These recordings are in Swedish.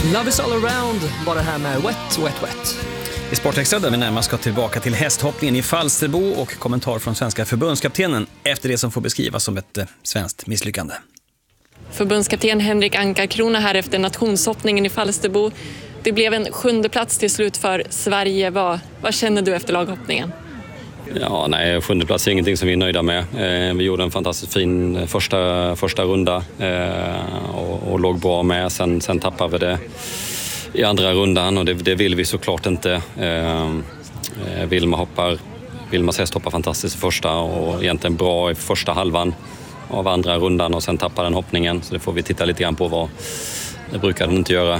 Love is all around, bara här med Wet, Wet, Wet. I Sportextra där vi närmast ska tillbaka till hästhoppningen i Falsterbo och kommentar från svenska förbundskaptenen efter det som får beskrivas som ett svenskt misslyckande. Förbundskapten Henrik Ankarkrona här efter nationshoppningen i Falsterbo. Det blev en 7:e plats till slut för Sverige. Vad känner du efter laghoppningen? Ja, nej, 7:e plats är ingenting som vi är nöjda med. Vi gjorde en fantastiskt fin första runda och låg bra med. Sen tappade vi det i andra rundan och det vill vi såklart inte. Vilmas häst hoppar fantastiskt i första och egentligen bra i första halvan av andra rundan och sen tappar den hoppningen. Så det får vi titta lite grann på vad det brukar den inte göra.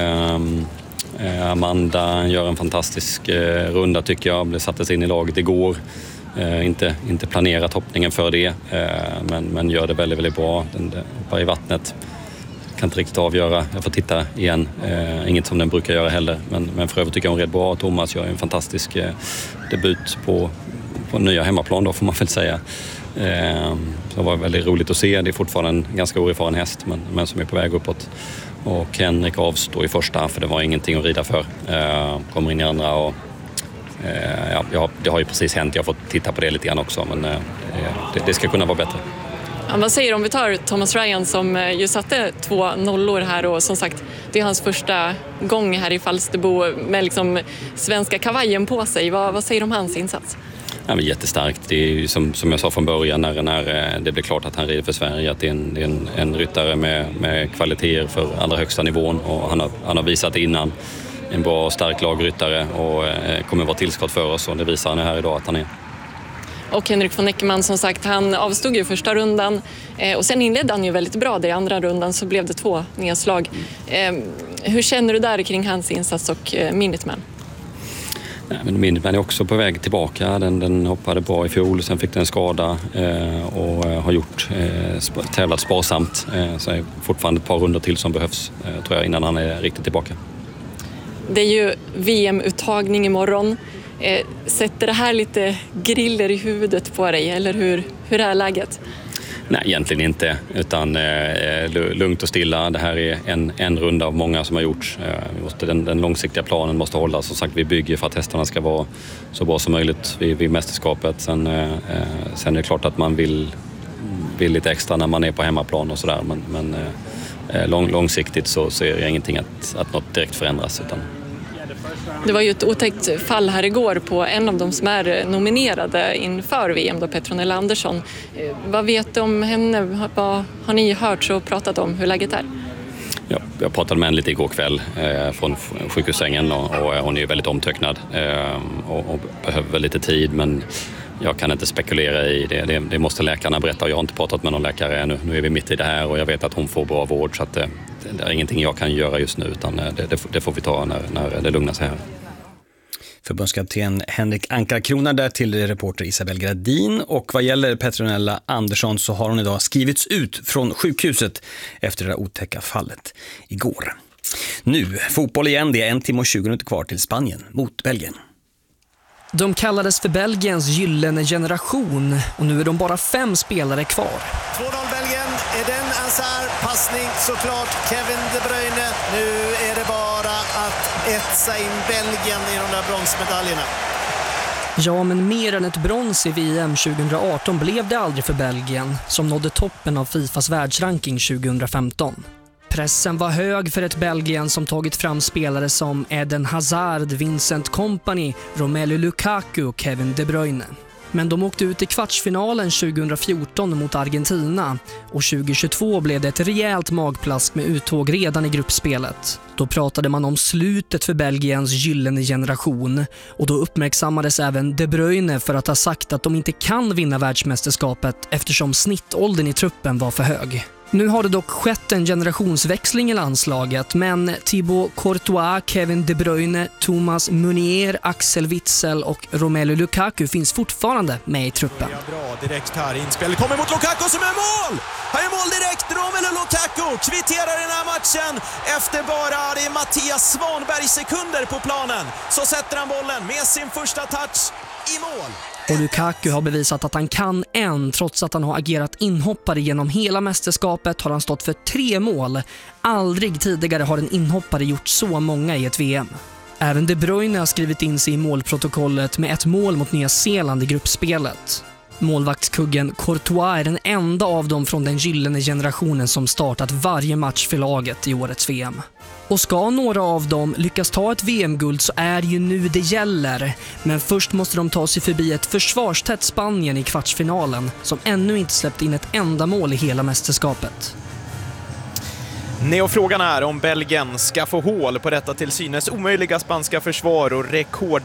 Amanda gör en fantastisk runda tycker jag. Sattes in i laget igår. Inte planerat hoppningen för det. Men gör det väldigt, väldigt bra. Den hoppar i vattnet. Kan inte riktigt avgöra. Jag får titta igen. Inget som den brukar göra heller. Men för övrigt tycker jag hon rätt bra. Thomas gör en fantastisk debut på nya hemmaplan då får man väl säga. Det var väldigt roligt att se. Det är fortfarande en ganska oerfaren häst men som är på väg uppåt. Och Henrik avstår i första för det var ingenting att rida för. Kommer in i andra och det har ju precis hänt. Jag har fått titta på det lite grann också men det ska kunna vara bättre. Ja, vad säger du om vi tar Thomas Ryan som ju satte 2 nollor här och som sagt det är hans första gång här i Falsterbo med liksom svenska kavajen på sig. Vad säger du om hans insats? Ja, men jättestarkt. Det är ju som jag sa från början när det blev klart att han rider för Sverige att det är en ryttare med kvaliteter för allra högsta nivån och han har visat innan en bra stark lagryttare och kommer vara tillskott för oss och det visar han här idag att han är. Och Henrik von Eckermann som sagt, han avstod ju första rundan och sen inledde han ju väldigt bra där i andra rundan så blev det 2 nedslag. Hur känner du där kring hans insats och Minuteman? Men Minuteman är också på väg tillbaka. Den hoppade bra i fjol, sen fick den skada och har tävlat sparsamt. Så är fortfarande ett par runder till som behövs tror jag innan han är riktigt tillbaka. Det är ju VM-uttagning imorgon. Sätter det här lite griller i huvudet på dig eller hur är läget? Nej, egentligen inte. Utan lugnt och stilla. Det här är en runda av många som har gjorts. Den långsiktiga planen måste hållas. Som sagt, vi bygger för att hästarna ska vara så bra som möjligt vid mästerskapet. Sen är det klart att man vill lite extra när man är på hemmaplan och sådär. Men långsiktigt så ser jag ingenting att något direkt förändras. Utan det var ju ett otäckt fall här igår på en av de som är nominerade inför VM, då Petronella Andersson. Vad vet du om henne? Vad har ni hört och pratat om hur läget är? Ja, jag pratade med henne lite igår kväll från sjukhussängen och hon är väldigt omtöcknad och behöver lite tid men jag kan inte spekulera i det. Det måste läkarna berätta och jag har inte pratat med någon läkare ännu. Nu är vi mitt i det här och jag vet att hon får bra vård så att det är ingenting jag kan göra just nu utan det får vi ta när det lugnar sig här. Förbundskapten Henrik Ankarkrona där till reporter Isabel Gradin och vad gäller Petronella Andersson så har hon idag skrivits ut från sjukhuset efter det otäcka fallet igår. Nu, fotboll igen, det är 1 timme och 20 minuter kvar till Spanien mot Belgien. De kallades för Belgiens gyllene generation och nu är de bara 5 spelare kvar. 2-0 Belgien, Eden Hazard, passning såklart, Kevin De Bruyne. Nu är det bara att etsa in Belgien i de där bronsmedaljerna. Ja, men mer än ett brons i VM 2018 blev det aldrig för Belgien som nådde toppen av Fifas världsranking 2015. Pressen var hög för ett Belgien som tagit fram spelare som Eden Hazard, Vincent Kompany, Romelu Lukaku och Kevin De Bruyne. Men de åkte ut i kvartsfinalen 2014 mot Argentina och 2022 blev det ett rejält magplask med uttåg redan i gruppspelet. Då pratade man om slutet för Belgiens gyllene generation och då uppmärksammades även De Bruyne för att ha sagt att de inte kan vinna världsmästerskapet eftersom snittåldern i truppen var för hög. Nu har det dock skett en generationsväxling i landslaget, men Thibaut Courtois, Kevin De Bruyne, Thomas Meunier, Axel Witsel och Romelu Lukaku finns fortfarande med i truppen. Ja, bra direkt här, inspel kommer mot Lukaku som är mål! Han gör mål direkt. Romelu Lukaku kvitterar den här matchen efter bara det är Mattias Svanberg sekunder på planen. Så sätter han bollen med sin första touch i mål. Och Lukaku har bevisat att han kan trots att han har agerat inhoppare genom hela mästerskapet har han stått för 3 mål. Aldrig tidigare har en inhoppare gjort så många i ett VM. Även De Bruyne har skrivit in sig i målprotokollet med 1 mål mot Nya Zeeland i gruppspelet. Målvaktskuggen Courtois är den enda av dem från den gyllene generationen som startat varje match för laget i årets VM. Och ska några av dem lyckas ta ett VM-guld så är ju nu det gäller. Men först måste de ta sig förbi ett försvarstätt Spanien i kvartsfinalen som ännu inte släppt in ett enda mål i hela mästerskapet. Frågan är om Belgien ska få hål på detta till synes omöjliga spanska försvar och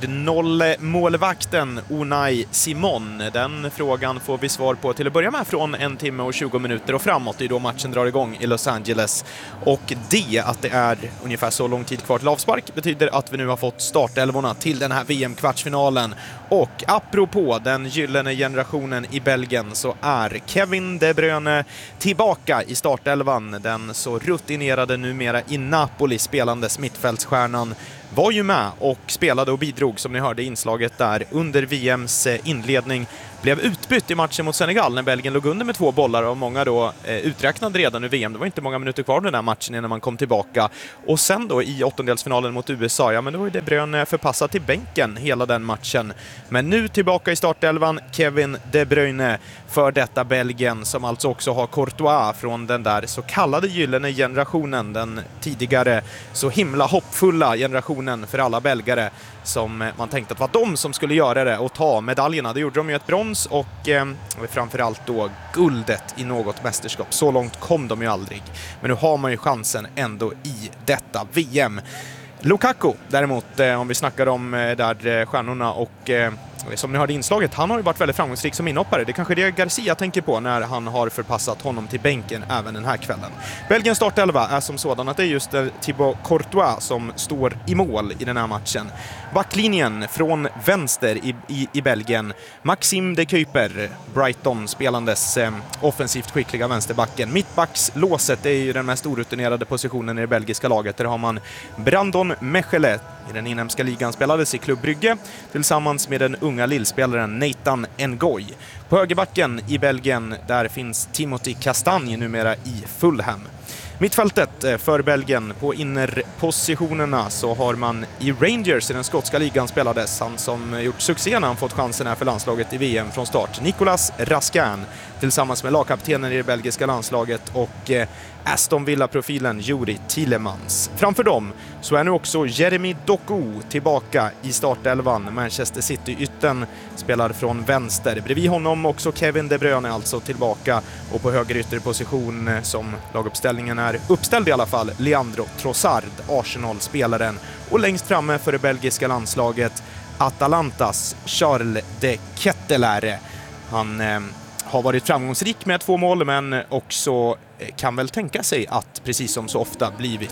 rekordnoll-målvakten Unai Simon. Den frågan får vi svar på till att börja med från 1 timme och 20 minuter och framåt. Det är då matchen drar igång i Los Angeles. Och att det är ungefär så lång tid kvar till avspark betyder att vi nu har fått startelvorna till den här VM-kvartsfinalen. Och apropå den gyllene generationen i Belgien så är Kevin De Bruyne tillbaka i startelvan. Den så rutinerade numera i Napoli spelande mittfältsstjärnan var ju med och spelade och bidrog som ni hörde i inslaget där under VMs inledning. Blev utbytt i matchen mot Senegal när Belgien låg under med 2 bollar och många då uträknade redan i VM. Det var inte många minuter kvar den här matchen innan man kom tillbaka. Och sen då i åttondelsfinalen mot USA, ja men då var ju De Bruyne förpassad till bänken hela den matchen. Men nu tillbaka i startelvan Kevin De Bruyne för detta Belgien som alltså också har Courtois från den där så kallade gyllene generationen, den tidigare så himla hoppfulla generationen för alla belgare som man tänkte att var de som skulle göra det och ta medaljerna. Det gjorde de ju ett brons och framförallt då guldet i något mästerskap. Så långt kom de ju aldrig. Men nu har man ju chansen ändå i detta VM. Lukaku däremot, om vi snackar om där stjärnorna och som ni hörde inslaget, han har ju varit väldigt framgångsrik som inhoppare. Det är kanske det Garcia tänker på när han har förpassat honom till bänken även den här kvällen. Belgiens startelva är som sådan att det är just Thibaut Courtois som står i mål i den här matchen. Backlinjen från vänster i Belgien. Maxime de Kuyper, Brighton spelandes offensivt skickliga vänsterbacken. Mittbackslåset är ju den mest orutinerade positionen i det belgiska laget. Där har man Brandon Mechele i den inhemska ligan spelades i Club Brygge tillsammans med den unga lillspelaren Nathan Ngoy. På högerbacken i Belgien där finns Timothy Castagne numera i Fulham. Mittfältet för Belgien på innerpositionerna så har man i Rangers i den skotska ligan spelades han som gjort succé när han fått chansen här för landslaget i VM från start. Nicolas Raskin tillsammans med lagkaptenen i det belgiska landslaget och Aston Villa-profilen Juri Tielemans. Framför dem så är nu också Jeremy Doku tillbaka i startelvan. Manchester City-ytten spelar från vänster. Bredvid honom också Kevin De Bruyne alltså tillbaka och på höger ytterposition som laguppställningen är uppställd i alla fall Leandro Trossard, Arsenal-spelaren. Och längst framme för det belgiska landslaget Atalantas Charles de Ketelaere. Han har varit framgångsrik med 2 mål men också kan väl tänka sig att precis som så ofta bli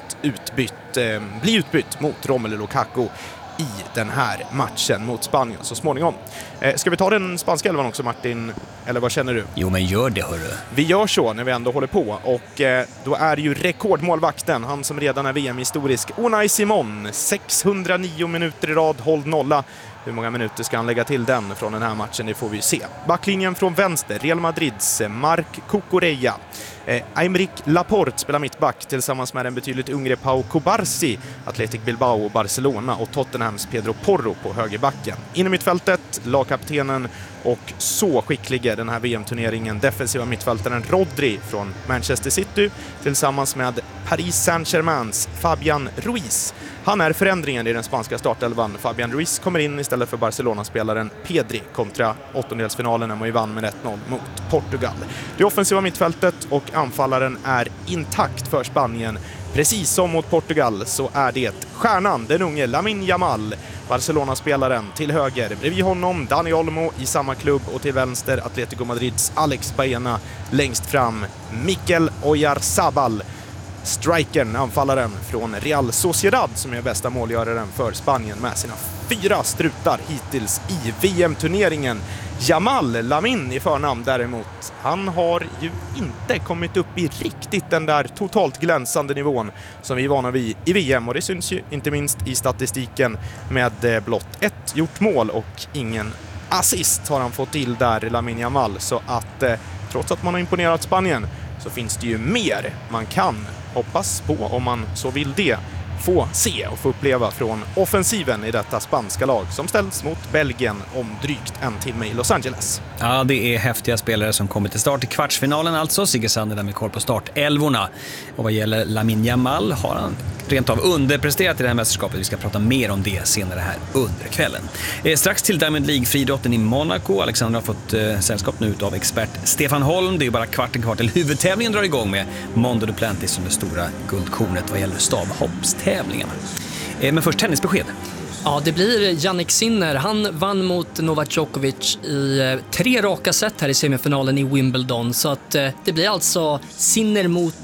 utbytt mot Romelu Lukaku i den här matchen mot Spanien så småningom. Ska vi ta den spanska elvan också Martin? Eller vad känner du? Jo men gör det hörru. Vi gör så när vi ändå håller på och då är ju rekordmålvakten, han som redan är VM-historisk, Unai Simon. 609 minuter i rad, håll nolla. Hur många minuter ska han lägga till den från den här matchen? Det får vi se. Backlinjen från vänster, Real Madrids Marc Cucurella. Aymeric Laporte spelar mittback tillsammans med en betydligt yngre Pau Cubarsí, Athletic Bilbao och Barcelona och Tottenhams Pedro Porro på högerbacken. In i mittfältet, lagkaptenen och så skickliga den här VM-turneringen defensiva mittfältaren Rodri från Manchester City tillsammans med Paris Saint-Germains Fabian Ruiz. Han är förändringen i den spanska startelvan. Fabian Ruiz kommer in istället för Barcelona-spelaren Pedri kontra åttondelsfinalen när man ju vann med 1-0 mot Portugal. Det offensiva mittfältet och anfallaren är intakt för Spanien. Precis som mot Portugal så är det stjärnan, den unge Lamine Yamal, Barcelona-spelaren till höger. Bredvid honom Dani Olmo i samma klubb och till vänster Atletico Madrids Alex Baena. Längst fram Mikel Oyarzabal, strikern, anfallaren från Real Sociedad som är bästa målgöraren för Spanien med sina 4 strutar hittills i VM-turneringen. Jamal Lamin i förnamn däremot, han har ju inte kommit upp i riktigt den där totalt glänsande nivån som vi är vana vid i VM, och det syns ju inte minst i statistiken med blott ett gjort mål och ingen assist har han fått till där, Lamin Jamal. Så att trots att man har imponerat Spanien så finns det ju mer man kan hoppas på, om man så vill det, få se och få uppleva från offensiven i detta spanska lag som ställs mot Belgien om drygt en timme i Los Angeles. Ja, det är häftiga spelare som kommer till start i kvartsfinalen alltså. Sigge Sander där med koll på startelvorna. Och vad gäller Lamin Jamal har han rent av underpresterat i det här mästerskapet. Vi ska prata mer om det senare här under kvällen. Strax till Diamond League-friidrotten i Monaco. Alexander har fått sällskap nu av expert Stefan Holm. Det är ju bara kvar till huvudtävlingen drar igång med Mondo Duplantis som det stora guldkornet vad gäller stavhoppstävlingarna. Men först tennisbesked. Ja, det blir Jannik Sinner. Han vann mot Novak Djokovic i 3 raka set här i semifinalen i Wimbledon. Så att det blir alltså Sinner mot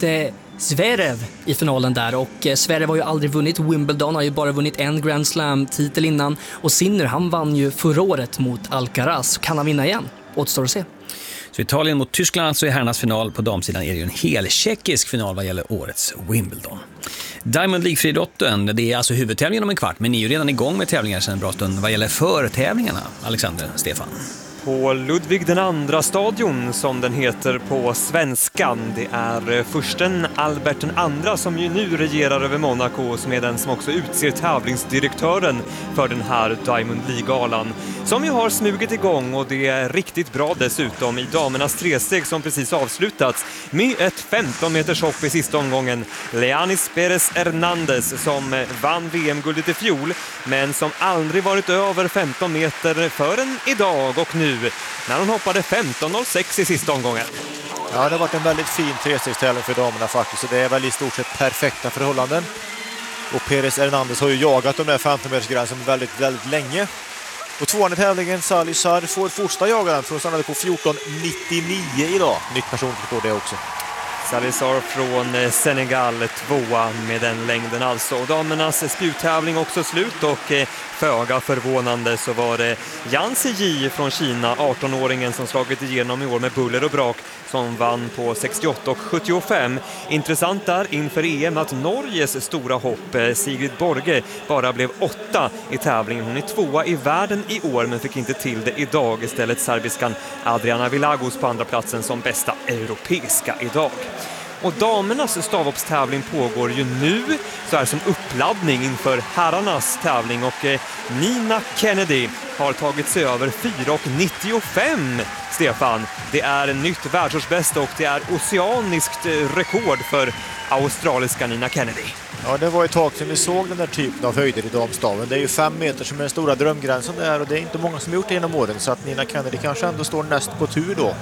Zverev i finalen där. Och Zverev har ju aldrig vunnit Wimbledon, har ju bara vunnit en Grand Slam-titel innan. Och Sinner, han vann ju förra året mot Alcaraz. Kan han vinna igen? Återstår att se. Så Italien mot Tyskland alltså i herrarnas final. På damsidan är det ju en hel tjeckisk final vad gäller årets Wimbledon. Diamond League-friidrotten, det är alltså huvudtävlingen om en kvart, men ni är ju redan igång med tävlingar sedan en bra stund. Vad gäller förtävlingarna, Alexander, Stefan? På Ludvig den andra stadion, som den heter på svenskan. Det är fursten Albert den andra som ju nu regerar över Monaco, som är den som också utser tävlingsdirektören för den här Diamond League-galan. Som ju har smugit igång, och det är riktigt bra dessutom i damernas tresteg som precis avslutats med ett 15 meters hopp i sista omgången. Leanis Perez Hernandez som vann VM-guldet i fjol, men som aldrig varit över 15 meter förrän idag, och nu när hon hoppade 15.06 i sista omgången. Ja, det har varit en väldigt fin trestegstävling för damerna faktiskt, så det är väl i stort sett perfekta förhållanden. Och Perez Hernandez har ju jagat de där 15-metersgränsen väldigt, väldigt länge. Och tvåan i tävlingen, Sally Sarr, får fortsätta jaga den, för hon stannade på 14.99 idag. Nytt personrekord det också. Salazar från Senegal, tvåa med den längden alltså. Och damernas spjuttävling också slut, och föga förvånande så var det Yan Ziyi från Kina, 18-åringen som slagit igenom i år med buller och brak, som vann på 68 och 75. Intressant där inför EM att Norges stora hopp, Sigrid Borge, bara blev 8 i tävlingen. Hon är tvåa i världen i år men fick inte till det idag. Istället serbiskan Adriana Vilagos på andra platsen som bästa europeiska idag. Och damernas stavhoppstävling pågår ju nu, så här som uppladdning inför herrarnas tävling, och Nina Kennedy har tagit sig över 4.95. Stefan, det är nytt världsårsbästa och det är oceaniskt rekord för australiska Nina Kennedy. Ja, det var ett tag sedan vi såg den där typen av höjder i damstaven. Det är ju 5 meter som är den stora drömgränsen där, och det är inte många som har gjort det genom åren, så att Nina Kennedy kanske ändå står näst på tur då.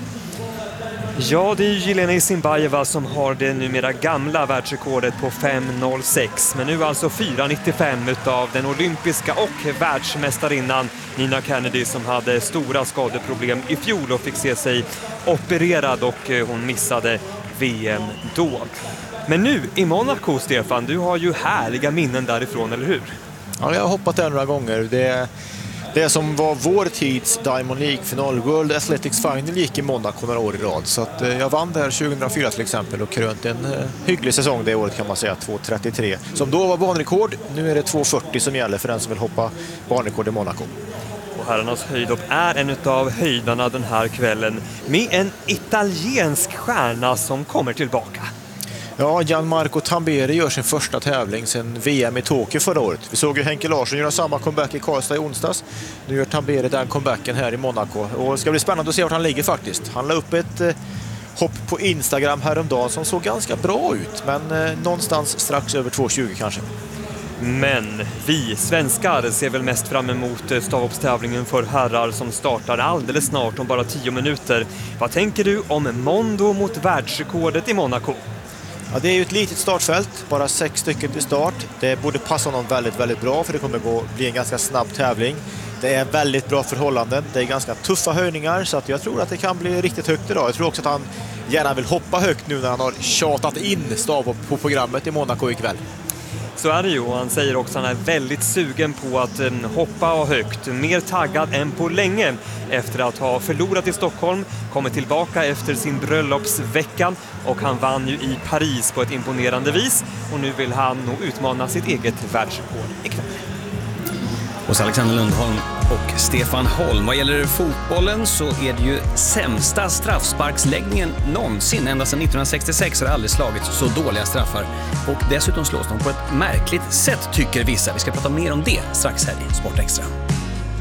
Ja, det är Jelena Isinbayeva som har det numera gamla världsrekordet på 5.06. Men nu alltså 4.95 utav den olympiska och världsmästarinnan Nina Kennedy, som hade stora skadeproblem i fjol och fick se sig opererad, och hon missade VM då. Men nu i Monaco, Stefan, du har ju härliga minnen därifrån, eller hur? Ja, jag har hoppat där några gånger. Det som var vår tids Diamond League-final, World Athletics Final, gick i Monaco några år i rad. Så att jag vann där 2004 till exempel och krönt en hygglig säsong det året, kan man säga, 2.33. Som då var banrekord, nu är det 2.40 som gäller för den som vill hoppa banrekord i Monaco. Och herrarnas höjdhopp är en av höjdarna den här kvällen, med en italiensk stjärna som kommer tillbaka. Ja, Gianmarco Tamberi gör sin första tävling sedan VM i Tokyo förra året. Vi såg ju Henke Larsson göra samma comeback i Karlstad i onsdags. Nu gör Tamberi den comebacken här i Monaco. Och det ska bli spännande att se vart han ligger faktiskt. Han la upp ett hopp på Instagram häromdagen som såg ganska bra ut. Men någonstans strax över 2.20 kanske. Men vi svenskar ser väl mest fram emot stavhoppstävlingen för herrar som startar alldeles snart om bara 10 minuter. Vad tänker du om Mondo mot världsrekordet i Monaco? Ja, det är ju ett litet startfält, bara 6 stycken till start. Det borde passa honom väldigt, väldigt bra, för det kommer bli en ganska snabb tävling. Det är väldigt bra förhållanden, det är ganska tuffa höjningar, så att jag tror att det kan bli riktigt högt idag. Jag tror också att han gärna vill hoppa högt nu när han har tjatat in stavhopp på programmet i Monaco ikväll. Så är det ju, och han säger också att han är väldigt sugen på att hoppa högt. Mer taggad än på länge efter att ha förlorat i Stockholm, kommit tillbaka efter sin bröllopsvecka och han vann ju i Paris på ett imponerande vis och nu vill han nog utmana sitt eget världsrekord ikväll. Hos Alexander Lundholm och Stefan Holm. Vad gäller fotbollen så är det ju sämsta straffsparksläggningen någonsin. Ända sedan 1966 har det aldrig slagits så dåliga straffar. Och dessutom slås de på ett märkligt sätt tycker vissa. Vi ska prata mer om det strax här i Sport Extra.